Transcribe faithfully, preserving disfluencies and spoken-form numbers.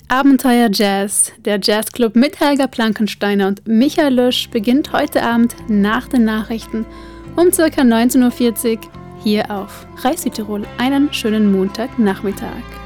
Abenteuer Jazz, der Jazzclub mit Helga Plankensteiner und Michael Lüsch beginnt heute Abend nach den Nachrichten um ca. neunzehn Uhr vierzig hier auf Radio Südtirol. Einen schönen Montagnachmittag.